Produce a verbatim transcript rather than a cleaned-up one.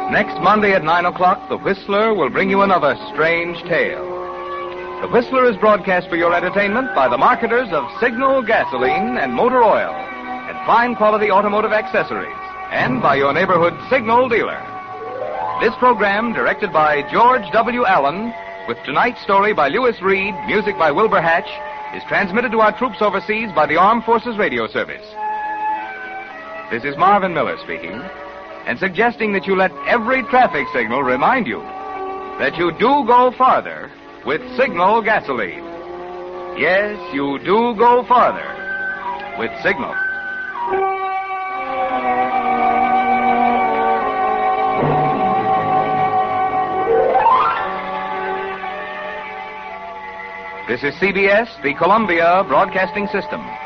Next Monday at nine o'clock, The Whistler will bring you another strange tale. The Whistler is broadcast for your entertainment by the marketers of Signal gasoline and motor oil and fine quality automotive accessories, and by your neighborhood Signal dealer. This program, directed by George W. Allen, with tonight's story by Lewis Reed, music by Wilbur Hatch, is transmitted to our troops overseas by the Armed Forces Radio Service. This is Marvin Miller speaking, and suggesting that you let every traffic signal remind you that you do go farther with Signal gasoline. Yes, you do go farther with Signal. This is C B S, the Columbia Broadcasting System.